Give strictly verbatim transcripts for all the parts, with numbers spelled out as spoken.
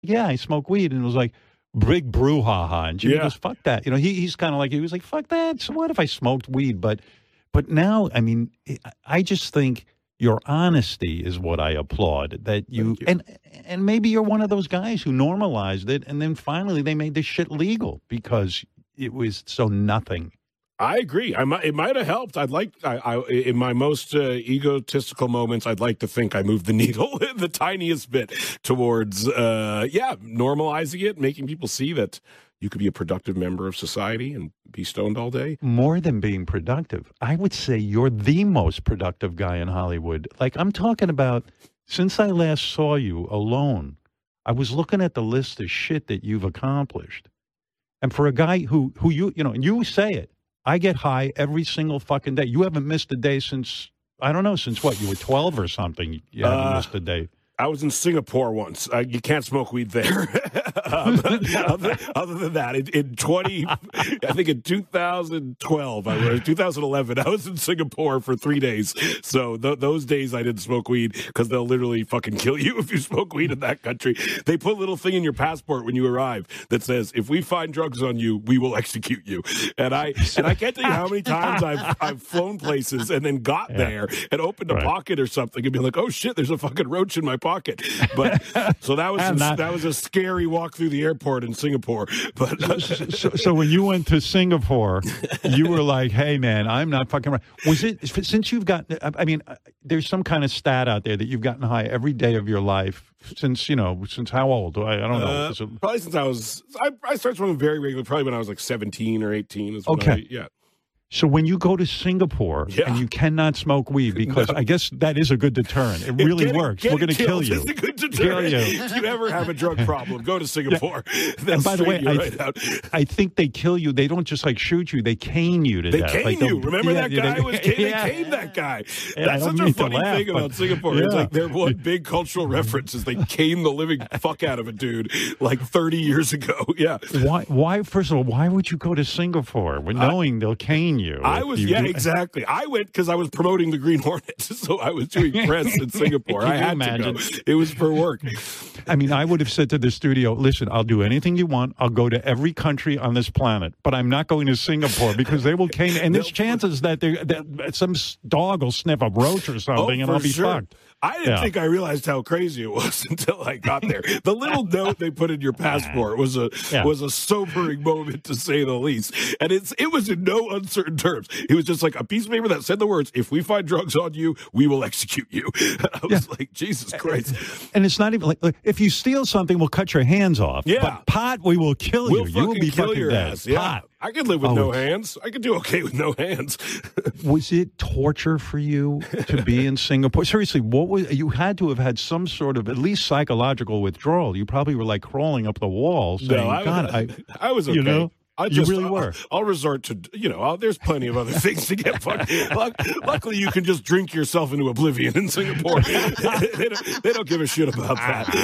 yeah, I smoke weed. And it was like, big brouhaha. And Jimmy Yeah. goes, fuck that. You know, he, he's kind of like, he was like, fuck that. So what if I smoked weed? But, but now, I mean, I just think your honesty is what I applaud. That you, you. and and maybe you're one of those guys who normalized it, and then finally they made this shit legal because it was so nothing. I agree. I might, it might have helped. I'd like, I, I, in my most uh, egotistical moments, I'd like to think I moved the needle the tiniest bit towards, uh, yeah, normalizing it, making people see that you could be a productive member of society and be stoned all day. More than being productive, I would say you're the most productive guy in Hollywood. Like, I'm talking about, since I last saw you alone, I was looking at the list of shit that you've accomplished. And for a guy who, who you, you know, and you say it, I get high every single fucking day. You haven't missed a day since, I don't know, since what? You were twelve or something. You haven't Uh, missed a day. I was in Singapore once. Uh, you can't smoke weed there. um, other, other than that, in, in twenty, I think in two thousand twelve, I was two thousand eleven. I was in Singapore for three days. So th- those days I didn't smoke weed because they'll literally fucking kill you if you smoke weed in that country. They put a little thing in your passport when you arrive that says, "If we find drugs on you, we will execute you." And I and I can't tell you how many times I've I've flown places and then got Yeah. there and opened a Right. pocket or something and be like, "Oh shit, there's a fucking roach in my pocket." But so that was And a, that- that was a scary walk through the airport in Singapore. But uh, So, so when you went to Singapore, you were like, "Hey, man, I'm not fucking around." Was it since you've gotten? I mean, there's some kind of stat out there that you've gotten high every day of your life since you know since how old? I, I don't know. uh, Is it- probably since I was I, I started smoking very regularly. Probably when I was like seventeen or eighteen. Is when Okay. I, yeah. So when you go to Singapore Yeah. and you cannot smoke weed, because No. I guess that is a good deterrent. It really Getting- works. getting We're going to kill killed you. is a good Kill deterrent. you. If you ever have a drug problem, go to Singapore. They'll And by the way, straighten you I, right out. I think they kill you. They don't just like shoot you; they cane you to They death. cane Like, they'll- you. Remember yeah, that yeah, guy they- was cane, yeah. they caned that guy. Yeah, I That's don't such a mean to funny laugh, thing but- about Singapore. It's yeah. like their one big cultural reference is they cane the living fuck out of a dude like thirty years ago. Yeah. Why? Why? First of all, why would you go to Singapore when knowing they'll cane you? I if was, you yeah, do- exactly. I went because I was promoting the Green Hornet, so I was doing press in Singapore. Can I you had imagine? to go. It was for work. I mean, I would have said to the studio, "Listen, I'll do anything you want. I'll go to every country on this planet, but I'm not going to Singapore because they will cane. And there's They'll- chances that, they, that some s- dog will sniff a roach or something, Oh, and for I'll be sure. fucked." I didn't Yeah. think I realized how crazy it was until I got there. The little note they put in your passport was a Yeah. was a sobering moment to say the least. And it's it was in no uncertain terms. It was just like a piece of paper that said the words, "If we find drugs on you, we will execute you." I was like, Jesus Christ. And it's not even like, like, if you steal something, we'll cut your hands off. Yeah. But pot, we will kill We'll you. You will fucking be kill fucking your dead. ass. Yeah. Pot. I could live with Oh, no it's- hands. I could do okay with no hands. Was it torture for you to be in Singapore? Seriously, what was you had to have had some sort of at least psychological withdrawal. You probably were like crawling up the wall saying, No, I, "God, I." I was okay. You know? I You just, really I'll, were. I'll resort to, you know, I'll, there's plenty of other things to get fucked. Luck, luckily, you can just drink yourself into oblivion in Singapore. they, don't, they don't give a shit about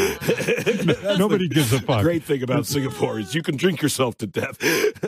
that. That's Nobody the gives a fuck. Great thing about Singapore is you can drink yourself to death.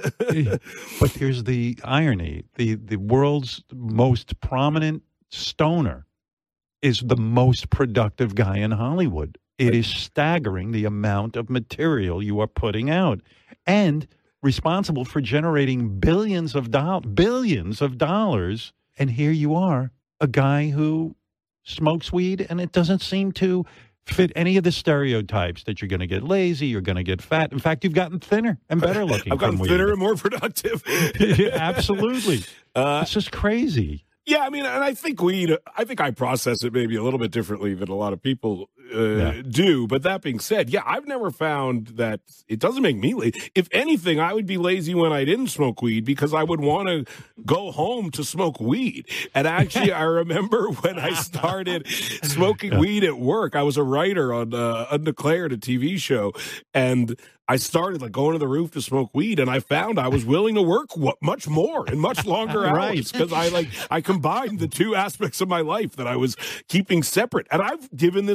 But here's the irony: the the world's most prominent stoner is the most productive guy in Hollywood. It is staggering the amount of material you are putting out, and responsible for generating billions of dollars, billions of dollars. And here you are, a guy who smokes weed, and it doesn't seem to fit any of the stereotypes that you're going to get lazy, you're going to get fat. In fact, you've gotten thinner and better looking. I've gotten from thinner weed. and more productive. Yeah, absolutely. Uh, It's just crazy. Yeah, I mean, and I think weed, I think I process it maybe a little bit differently than a lot of people uh, Yeah. do. But that being said, yeah, I've never found that it doesn't make me lazy. If anything, I would be lazy when I didn't smoke weed because I would want to go home to smoke weed. And actually, I remember when I started smoking Yeah. weed at work, I was a writer on uh, Undeclared, a T V show, and I started like going to the roof to smoke weed, and I found I was willing to work w- much more and much longer Right. hours because I like I combined the two aspects of my life that I was keeping separate. And I've given this advice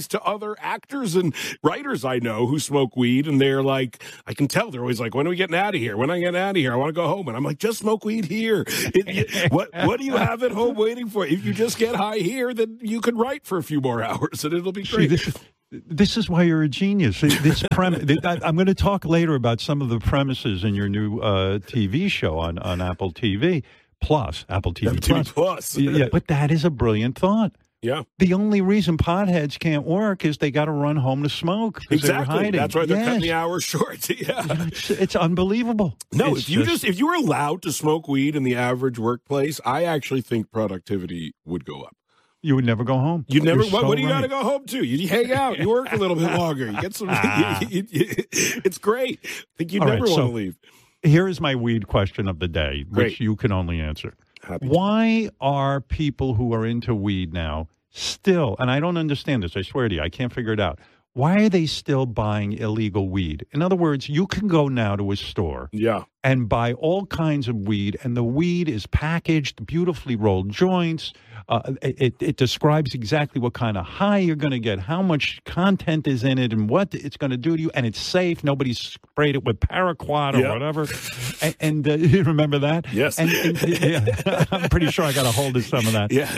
advice to other actors and writers I know who smoke weed, and they're like, I can tell they're always like, when are we getting out of here? When are I getting out of here? I want to go home. And I'm like, just smoke weed here. It, what what do you have at home waiting for? If you just get high here, then you can write for a few more hours, and it'll be great. See, this, this is why you're a genius. This premise, I'm going to talk later about some of the premises in your new uh, T V show on, on Apple T V Plus, Apple T V Apple Plus. T V Plus. Yeah, but that is a brilliant thought. Yeah. The only reason potheads can't work is they got to run home to smoke. Exactly. That's why they're yes. cutting the hours short. Yeah. It's, it's unbelievable. No, it's if you just, just if you were allowed to smoke weed in the average workplace, I actually think productivity would go up. You would never go home. You never. You're what, so what do you right. got to go home to? You hang out. You work a little bit longer. You get some. you, you, you, it's great. I think you All never right, want so to leave. Here is my weed question of the day, which Great. you can only answer. Happy Why are people who are into weed now still, and I don't understand this, I swear to you, I can't figure it out. Why are they still buying illegal weed? In other words, you can go now to a store Yeah. and buy all kinds of weed, and the weed is packaged, beautifully rolled joints. Uh, it, it describes exactly what kind of high you're going to get, how much content is in it, and what it's going to do to you. And it's safe. Nobody sprayed it with paraquat or Yeah. whatever. And, and uh, you remember that? Yes. And, and, yeah, I'm pretty sure I got a hold of some of that. Yeah.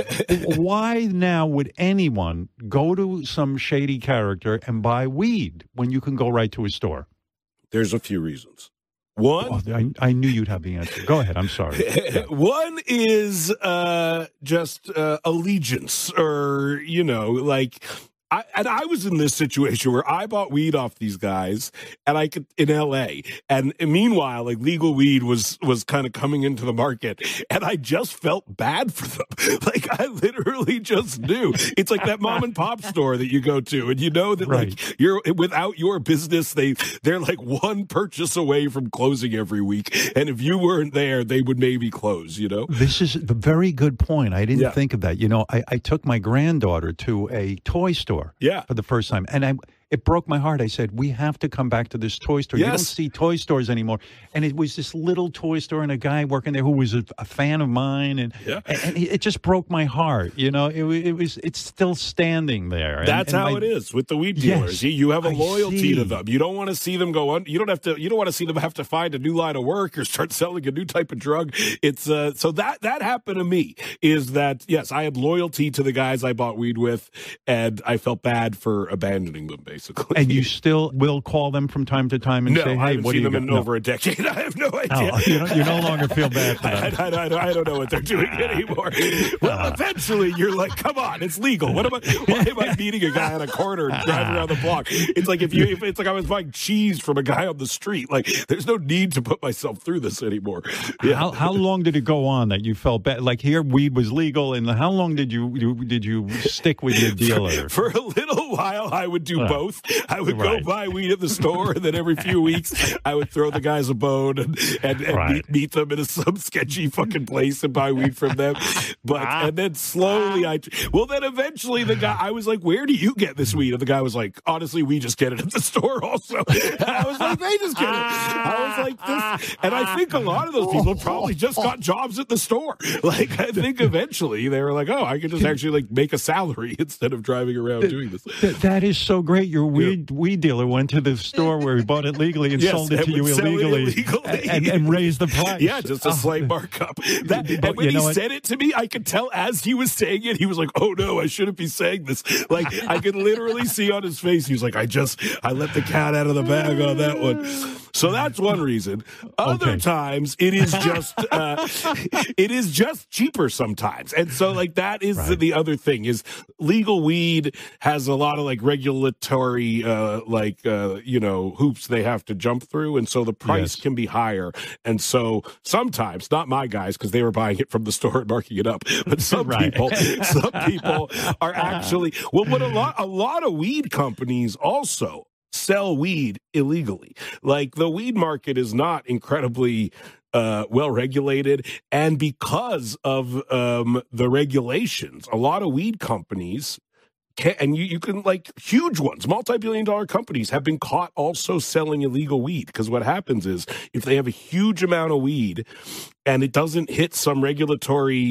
Why now would anyone go to some shady character and buy weed when you can go right to a store? There's a few reasons. One, Oh, I, I knew you'd have the answer. Go ahead. I'm sorry. Yeah. one is uh, just uh, allegiance, or you know, like. I, and I was in this situation where I bought weed off these guys, and I could in L A. And meanwhile, like legal weed was was kind of coming into the market, and I just felt bad for them. Like I literally just knew it's like that mom and pop store that you go to, and you know that Right. like you're without your business, they they're like one purchase away from closing every week, and if you weren't there, they would maybe close. You know, This is a very good point. I didn't Yeah. think of that. You know, I, I took my granddaughter to a toy store yeah. for the first time, and I it broke my heart. I said, we have to come back to this toy store. You don't Yes. see toy stores anymore. And it was this little toy store and a guy working there who was a, a fan of mine, and, Yeah. and, and it just broke my heart. You know, it, wa- it was it's still standing there. And- That's and how my- it is with the weed Yes, dealers. You, you have a I loyalty see. to them. You don't want to see them go on. You don't have to. You don't want to see them have to find a new line of work or start selling a new type of drug. It's uh, so that that happened to me. Is that yes? I had loyalty to the guys I bought weed with, and I felt bad for abandoning them. Basically, And you still will call them from time to time and no, say, hey, I haven't what do seen you them got? in No. over a decade. I have no idea. Oh, you, don't, you no longer feel bad for I, them. I, I, I don't know what they're doing anymore. Well, eventually you're like, come on, it's legal. What am I? Why am I meeting a guy on a corner and driving around the block? It's like if you, if it's like I was buying cheese from a guy on the street. Like, there's no need to put myself through this anymore. Yeah. How how long did it go on that you felt bad? Like here, weed was legal, and how long did you, you did you stick with your dealer? For a little while, I would do Uh, both. I would right. go buy weed at the store, and then every few weeks, I would throw the guys a bone and, and, and Right. meet, meet them in a, some sketchy fucking place and buy weed from them. But and then slowly, I well, then eventually, the guy I was like, "Where do you get this weed?" And the guy was like, "Honestly, we just get it at the store, also." And I was like, "They just get it." I was like, "This," and I think a lot of those people probably just got jobs at the store. Like, I think eventually they were like, "Oh, I could just actually like make a salary instead of driving around doing this." Th- that is so great. Your weed weed dealer went to the store where he bought it legally and Yes, sold it and to you would sell it illegally, illegally. And, and raised the price. Yeah, just a Oh, slight markup. That, But and when you know he what? said it to me, I could tell as he was saying it, he was like, "Oh no, I shouldn't be saying this." Like I could literally see on his face, he was like, "I just, I let the cat out of the bag on that one." So that's one reason. Other Okay. times, it is just, uh, it is just cheaper sometimes, and so like that is Right. the, the other thing is legal weed has a lot of like regulatory, uh, like uh, you know, hoops they have to jump through, and so the price Yes. can be higher. And so sometimes, not my guys, because they were buying it from the store and marking it up, but some Right. people, some people are actually well. What a lot, a lot of weed companies also sell weed illegally. Like the weed market is not incredibly uh, well regulated, and because of um, the regulations, a lot of weed companies. Can, and you, you can like huge ones, multi-billion dollar companies have been caught also selling illegal weed. Because what happens is if they have a huge amount of weed and it doesn't hit some regulatory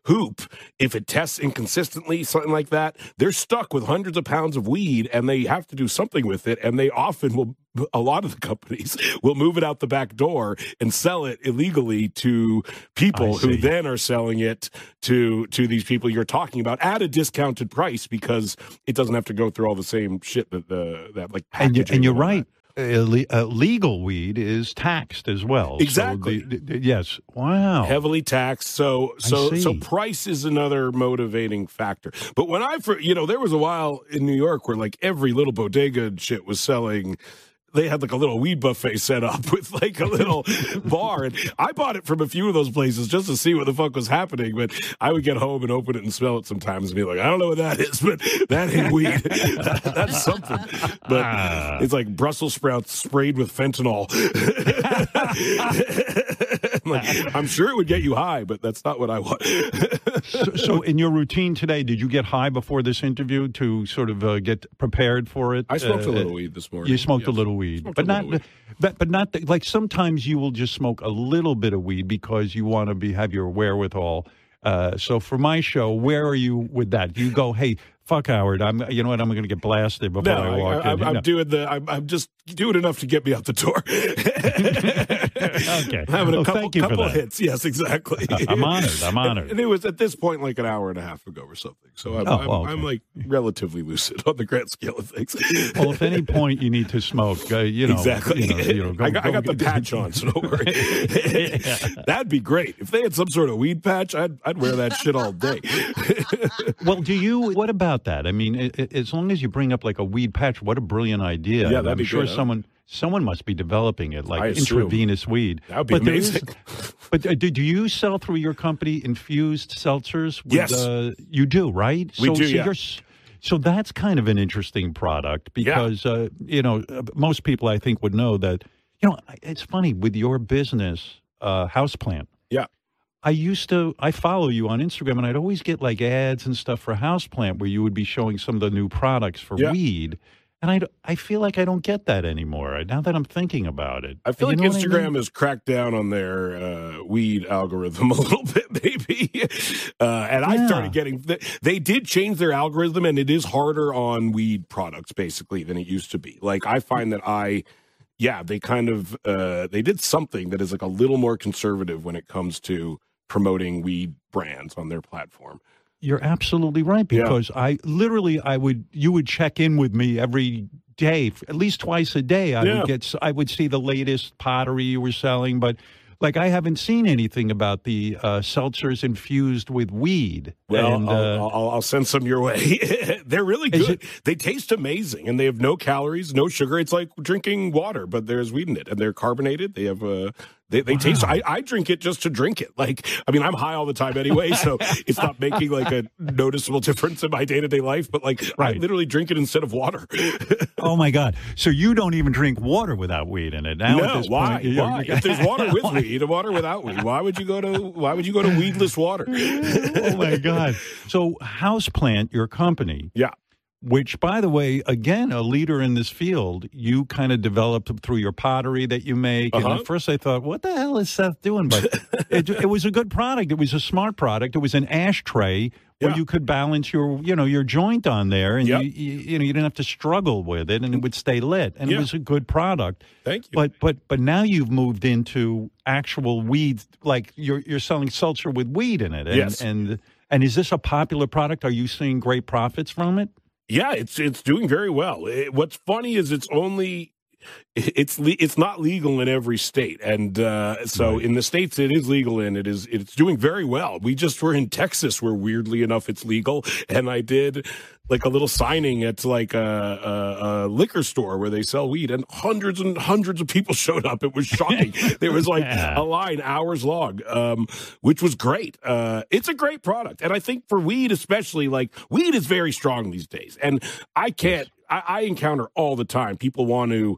hoop, if it tests inconsistently, something like that, they're stuck with hundreds of pounds of weed, and they have to do something with it, and they often will, a lot of the companies will move it out the back door and sell it illegally to people who then are selling it to to these people you're talking about at a discounted price because it doesn't have to go through all the same shit that the that like packaging. And, you, and you're right. Ille- uh, legal weed is taxed as well. Exactly. So the, the, yes. Wow. Heavily taxed. So so I so see. price is another motivating factor. But when I, for you know, there was a while in New York where like every little bodega and shit was selling. They had like a little weed buffet set up with like a little bar. And I bought it from a few of those places just to see what the fuck was happening. But I would get home and open it and smell it sometimes and be like, I don't know what that is, but that ain't weed. That's something. But ah. It's like Brussels sprouts sprayed with fentanyl. Like, I'm sure it would get you high, but that's not what I want. so, so in your routine today, did you get high before this interview to sort of uh, get prepared for it? I smoked uh, a little weed this morning. You smoked yes. a little weed. Smoked but not, weed. but but not the, like sometimes you will just smoke a little bit of weed because you want to be have your wherewithal. Uh, so for my show, where are you with that? Do you go, hey, fuck Howard, I'm you know what, I'm going to get blasted before no, I walk I, I, in. I'm no. doing the. I'm, I'm just doing enough to get me out the door. Okay, having a well, couple, thank you couple for that. hits. Yes, exactly. Uh, I'm honored. I'm honored. And, and it was at this point like an hour and a half ago or something. So I'm, oh, I'm, okay. I'm like relatively lucid on the grand scale of things. Well, if any point you need to smoke, uh, you know, exactly. You know, you know, go, I got, go, I got go, the patch on, so don't worry. That'd be great if they had some sort of weed patch. I'd I'd wear that shit all day. Well, do you? What about that? I mean, it, it, as long as you bring up like a weed patch, what a brilliant idea! Yeah, that'd I'm be sure good, huh? someone someone must be developing it, like I intravenous weed. That would be but amazing. Is, but uh, do, do you sell through your company infused seltzers? With, Yes, uh, you do, right? We so, do. So yeah. You're, so that's kind of an interesting product because yeah. uh, you know most people I think would know that. You know, it's funny with your business, uh, Houseplant. Yeah. I used to, I follow you on Instagram, and I'd always get like ads and stuff for Houseplant where you would be showing some of the new products for yeah. weed. And I, I feel like I don't get that anymore now that I'm thinking about it. I feel you like Instagram I mean? has cracked down on their uh, weed algorithm a little bit, maybe. Uh, and yeah. I started getting, they did change their algorithm, and it is harder on weed products, basically, than it used to be. Like, I find that I... Yeah, they kind of uh, they did something that is like a little more conservative when it comes to promoting weed brands on their platform. You're absolutely right because yeah. I literally I would you would check in with me every day, at least twice a day. I yeah. would get I would see the latest pottery you were selling, but like I haven't seen anything about the uh, seltzers infused with weed. Well, and, I'll, uh, I'll, I'll send some your way. They're really good. It, they taste amazing, and they have no calories, no sugar. It's like drinking water, but there's weed in it, and they're carbonated. They have uh, they they wow. taste. I, I drink it just to drink it. Like I mean, I'm high all the time anyway, so it's not making like a noticeable difference in my day to day life. But like right. I literally drink it instead of water. Oh my God! So you don't even drink water without weed in it? Now no, at this why? Point, why? If there's water with weed and water without weed, why would you go to why would you go to weedless water? Oh my God! So Houseplant, your company, yeah. Which, by the way, again, a leader in this field, you kind of developed through your pottery that you make. Uh-huh. And at first I thought, what the hell is Seth doing? But it, it was a good product. It was a smart product. It was an ashtray where yeah. you could balance your, you know, your joint on there, and yep. you, you, you know, you didn't have to struggle with it, and it would stay lit. And yeah. it was a good product. Thank you. But but but now you've moved into actual weed, like you're you're selling seltzer with weed in it. And, yes. And and is this a popular product? Are you seeing great profits from it? Yeah, it's it's doing very well. It, what's funny is it's only it's it's not legal in every state, and uh, so right. in the states it is legal in. It is it's doing very well. We just were in Texas, where weirdly enough it's legal, and I did like a little signing at like a, a, a liquor store where they sell weed, and hundreds and hundreds of people showed up. It was shocking. There was like yeah. a line hours long, um, which was great. Uh, it's a great product, and I think for weed especially, like weed is very strong these days, and I can't. Yes. I, I encounter all the time people want to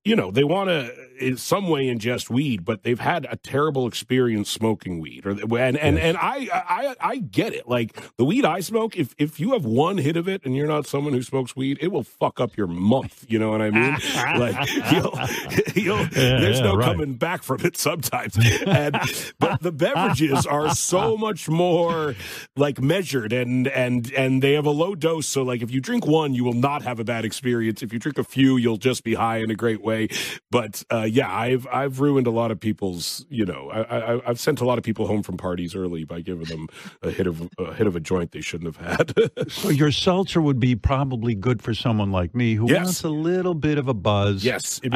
you know, they want to in some way ingest weed, but they've had a terrible experience smoking weed. Or and and, Yes. and I, I I get it. Like the weed I smoke, if if you have one hit of it and you're not someone who smokes weed, it will fuck up your month. You know what I mean? Like you'll, you'll, Yeah, there's yeah, no right. coming back from it sometimes. And but the beverages are so much more like measured and and and they have a low dose. So like if you drink one, you will not have a bad experience. If you drink a few, you'll just be high in a great way. But uh, yeah, I've I've ruined a lot of people's. You know, I, I, I've sent a lot of people home from parties early by giving them a hit of a hit of a joint they shouldn't have had. So your seltzer would be probably good for someone like me who Yes. wants a little bit of a buzz. Yes.